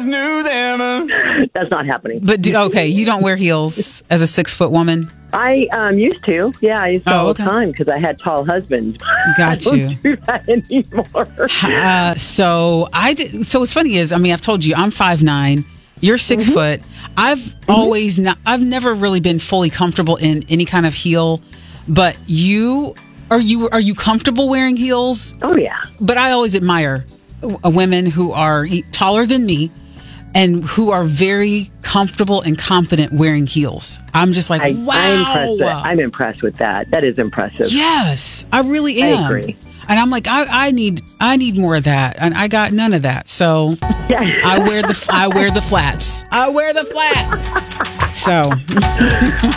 news ever. That's not happening. But you don't wear heels as a 6-foot woman. I used to. Yeah, I used to all okay. the time because I had tall husbands. Got I you. don't do that anymore. So what's funny is, I've told you I'm 5'9". You're 6 foot. I've never really been fully comfortable in any kind of heel, but are you comfortable wearing heels? Oh yeah. But I always admire women who are taller than me and who are very comfortable and confident wearing heels. I'm just like, wow. I'm impressed with that. That is impressive. Yes, I really am. I agree. And I'm like, I need more of that, and I got none of that. So I wear the flats. I wear the flats. So.